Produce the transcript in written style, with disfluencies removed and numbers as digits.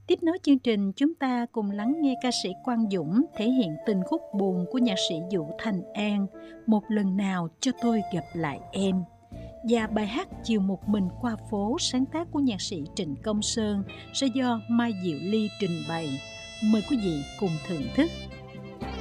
Tiếp nối chương trình, chúng ta cùng lắng nghe ca sĩ Quang Dũng thể hiện tình khúc buồn của nhạc sĩ Vũ Thành An, Một lần nào cho tôi gặp lại em. Và bài hát Chiều một mình qua phố, sáng tác của nhạc sĩ Trịnh Công Sơn, sẽ do Mai Diệu Ly trình bày. Mời quý vị cùng thưởng thức.